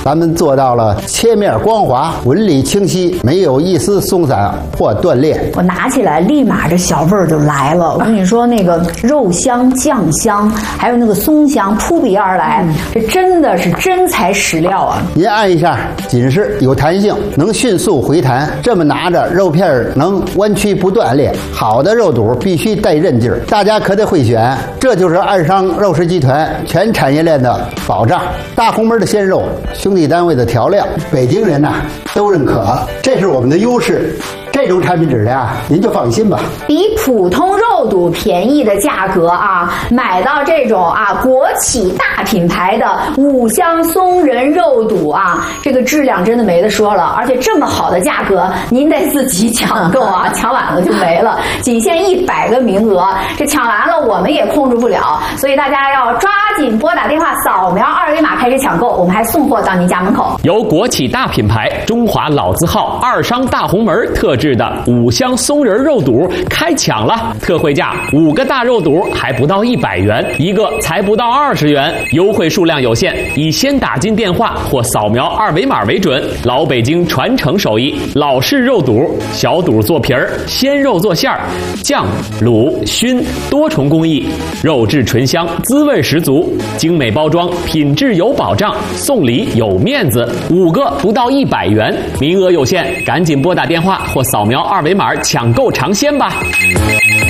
咱们做到了切面光滑、纹理清晰，没有一丝松散或断裂。 我拿起来，立马这小味儿就来了。我跟你说，那个肉香、酱香，还有那个松香扑鼻而来，这真的是真材实料啊！ 您按一下，紧实有弹性，能迅速回弹。这么拿着，肉片能弯曲不断裂。好的肉肚必须带韧劲儿，大家可得会选。这就是爱商肉食集团全产业链的保障。大红门的鲜肉，兄弟单位的调料，北京人呐都认可，这是我们的优势。这种产品质量您就放心吧。 比普通肉肚便宜的价格啊，买到这种国企大品牌的五香松仁肉肚啊，这个质量真的没得说了。而且这么好的价格，您得自己抢购啊，抢晚了就没了。仅限100个名额，这抢完了我们也控制不了，所以大家要抓紧拨打电话，扫描2维码开始抢购，我们还送货到您家门口。 由国企大品牌中华老字号二商大红门特制的五香松仁肉肚开抢了，特惠价5个大肉肚还不到100元，一个才不到20元，优惠数量有限，以先打进电话或扫描2维码为准。老北京传承手艺，老式肉肚，小肚做皮儿，鲜肉做馅儿，酱、卤、熏多重工艺，肉质醇香，滋味十足，精美包装，品质有保障，送礼有面子，5个不到100元，名额有限，赶紧拨打电话或扫描2维码抢购尝鲜吧。